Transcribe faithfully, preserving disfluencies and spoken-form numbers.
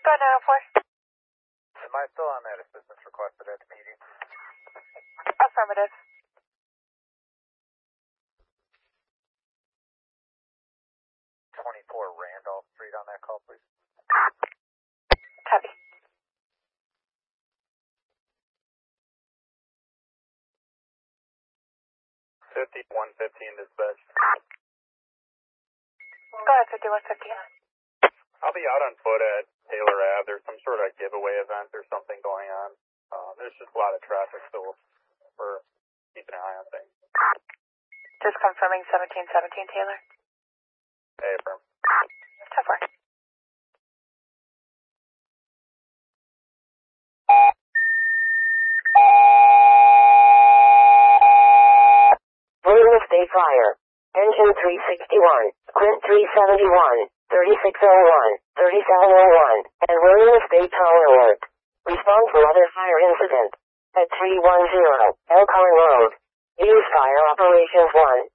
Go ahead, nine oh four. Am I still on that assistance requested at the P D? Affirmative. twenty-four Randolph Street on that call, please. Copy. fifty-one fifteen dispatch. Go ahead, fifty-one fifteen. I'll be out on foot at Taylor Ave. There's some sort of giveaway event or something going on. Uh, there's just a lot of traffic, so we're keeping an eye on things. Just confirming seventeen seventeen, Taylor. Hey, affirm. ten four. William State Fire. Engine three sixty-one, Quint three seventy-one, thirty-six oh one, thirty-seven oh one, and William State Tower Alert. Respond to other fire incident. At three one zero, Elkhorn Road. Use Fire Operations one.